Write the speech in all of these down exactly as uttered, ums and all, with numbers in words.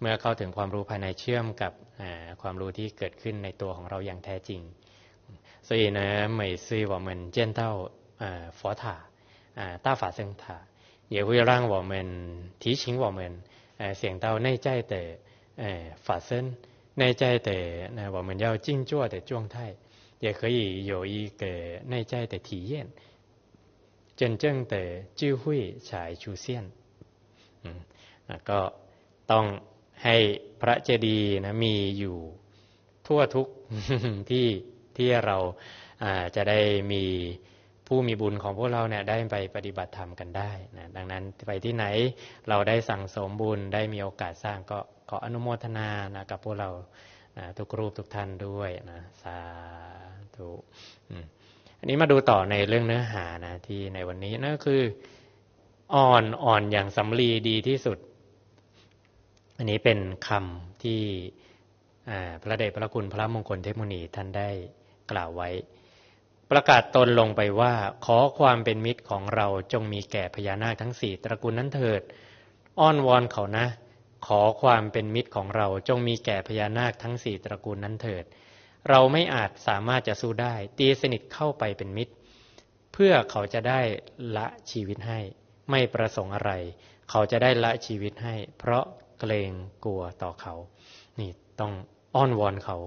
เมื่อเข้าถึงความรู้ภายในเชื่อมกับความรู้ที่เกิดขึ้นในตัวของเราอย่างแท้จริง所以呢每次我们见到呃佛塔啊大法僧塔也会让我们提醒我们呃想到内在的呃法身内在的呢我们要静坐的状态也可以有一个内在的体验真正的智慧才出现อืมก็ต้องให้พระเจดีย์นะมีอยู่ทั่วทุกที่ที่เราจะได้มีผู้มีบุญของพวกเราเนี่ยได้ไปปฏิบัติธรรมกันได้นะดังนั้นไปที่ไหนเราได้สั่งสมบุญได้มีโอกาสสร้างก็ขออนุโมทนานะกับพวกเรานะทุกรูปทุกท่านด้วยนะสาธุอันนี้มาดูต่อในเรื่องเนื้อหานะที่ในวันนี้นั่นคืออ่อนอ่อนอย่างสำลีดีที่สุดอันนี้เป็นคำที่พระเดชพระคุณพระมงคลเทพมุนีท่านได้กล่าวไว้ประกาศตนลงไปว่าขอความเป็นมิตรของเราจงมีแก่พญานาคทั้งสี่ตระกูลนั้นเถิดอ้อนวอนเขานะขอความเป็นมิตรของเราจงมีแก่พญานาคทั้งสี่ตระกูลนั้นเถิดเราไม่อาจสามารถจะสู้ได้ตีสนิทเข้าไปเป็นมิตรเพื่อเขาจะได้ละชีวิตให้ไม่ประสงค์อะไรเขาจะได้ละชีวิตให้เพราะเกรงกลัวต่อเขานี่ต้องอ้อนวอนเขา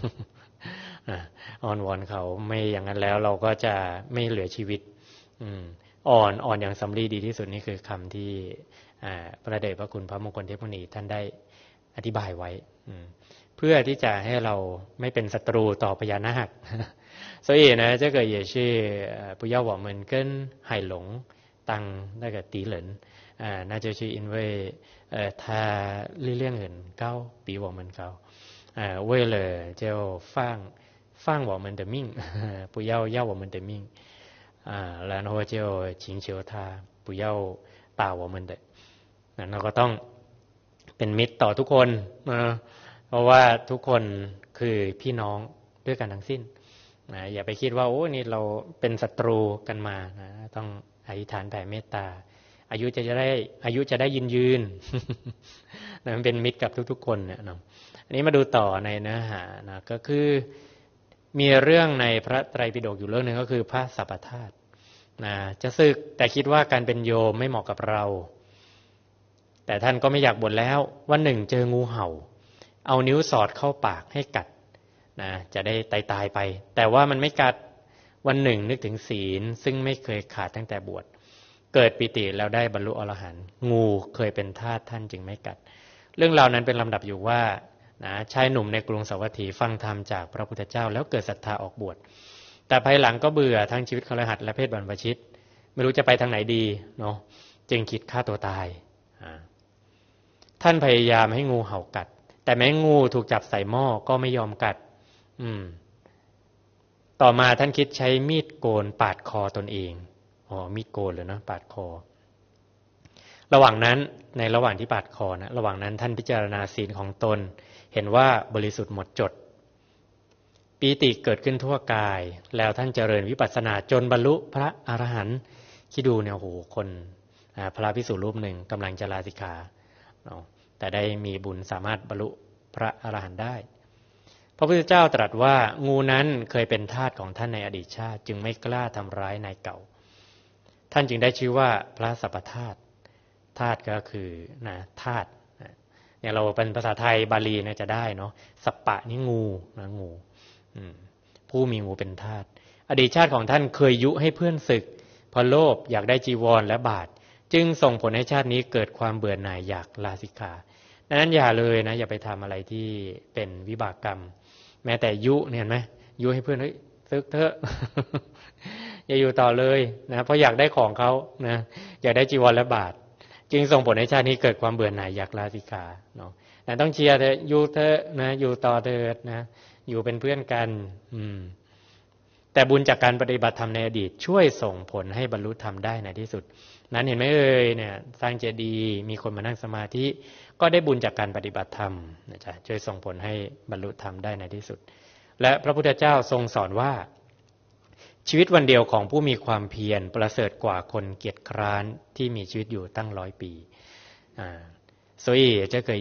อ้อนวอนเขาไม่อย่างนั้นแล้วเราก็จะไม่เหลือชีวิตอ่อนอ่อนอย่างสำลีดีที่สุดนี่คือคำที่พระเดชพระคุณพระมงคลเทพมุนีท่านได้อธิบายไว้เพื่อที่จะให้เราไม่เป็นศัตรูต่อพญานาค所以呢这个也是不要我们跟海龙当那个敌人啊那就是因为呃他力量很高比我们高啊为了就放放我们的命不要要我们的命啊然后就请求他不要打我们的เราก็ต้องเป็นมิตรต่อทุกคนนะเพราะว่าทุกคนคือพี่น้องด้วยกันทั้งสิ้นนะอย่าไปคิดว่าโอ้นี่เราเป็นศัตรูกันมานะต้องอธิษฐานแผ่เมตตาอายุจะได้อายุจะได้ยืนยืนนะมันเป็นมิตรกับทุกๆคนเนี่ยนะอันนี้มาดูต่อในเนื้อหานะก็คือมีเรื่องในพระไตรปิฎกอยู่เรื่องนึงก็คือพระสัพพธาตุนะจะสึกแต่คิดว่าการเป็นโยมไม่เหมาะกับเราแต่ท่านก็ไม่อยากบ่นแล้ววันหนึ่งเจองูเห่าเอานิ้วสอดเข้าปากให้กัดนะจะได้ตายตายไปแต่ว่ามันไม่กัดวันหนึ่งนึกถึงศีลซึ่งไม่เคยขาดตั้งแต่บวชเกิดปิติแล้วได้บรรลุอรหันต์งูเคยเป็นทาสท่านจึงไม่กัดเรื่องราวนั้นเป็นลำดับอยู่ว่านะชายหนุ่มในกรุงสาวัตถีฟังธรรมจากพระพุทธเจ้าแล้วเกิดศรัทธาออกบวชแต่ภายหลังก็เบื่อทั้งชีวิตคฤหัสถ์และเพศบรรพชิตไม่รู้จะไปทางไหนดีเนาะจึงคิดฆ่าตัวตายท่านพยายามให้งูเห่ากัดแต่แม้งูถูกจับใส่หม้อก็ไม่ยอมกัดอืมต่อมาท่านคิดใช้มีดโกนปาดคอตนเองอ๋อมีดโกนเลยนะปาดคอระหว่างนั้นในระหว่างที่ปาดคอนะระหว่างนั้นท่านพิจารณาศีลของตนเห็นว่าบริสุทธิ์หมดจดปีติเกิดขึ้นทั่วกายแล้วท่านเจริญวิปัสสนาจนบรรลุพระอรหันต์คิดดูเนี่ยโหคนพระภิกษุรูปหนึ่งกำลังจะลาสิกขาแต่ได้มีบุญสามารถบรรลุพระอรหันต์ได้พระพุทธเจ้าตรัสว่างูนั้นเคยเป็นทาสของท่านในอดีตชาติจึงไม่กล้าทำร้ายนายเก่าท่านจึงได้ชื่อว่าพระสัพพธาตุธาตุก็คือนะธาตุเนี่ยเราเป็นภาษาไทยบาลีเนี่ยจะได้เนาะสัปปะนี่งูนะงูผู้มีงูเป็นทาสอดีตชาติของท่านเคยยุให้เพื่อนศึกพอโลภอยากได้จีวรและบาตรจึงส่งผลให้ชาตินี้เกิดความเบื่อหน่ายอยากลาสิกขาดังนั้นอย่าเลยนะอย่าไปทำอะไรที่เป็นวิบากกรรมแม้แต่ยุเนี่ยเห็นไหมยุให้เพื่อนเฮ้ยซึกเถอะ อย่าอยู่ต่อเลยนะเพราะอยากได้ของเขานะอยากได้จีวรและบาตรจึงส่งผลให้ชาตินี้เกิดความเบื่อหน่ายอยากลาสิกขาเนาะแต่ต้องเชียร์เถอะอยู่เถอะนะอยู่ต่อเถิดนะอยู่เป็นเพื่อนกันอืมแต่บุญจากการปฏิบัติธรรมในอดีตช่วยส่งผลให้บรรลุธรรมได้ในที่สุดนั้นเห็นไหมเอ่ยเนี่ยสร้างเจดีย์มีคนมานั่งสมาธิก็ได้บุญจากการปฏิบัติธรรมนะจ๊ะช่วยส่งผลให้บรรลุธรรมได้ในที่สุดและพระพุทธเจ้าทรงสอนว่าชีวิตวันเดียวของผู้มีความเพียรประเสริฐกว่าคนเกียจคร้านที่มีชีวิตอยู่ตั้งร้อยปีอ่า所以这个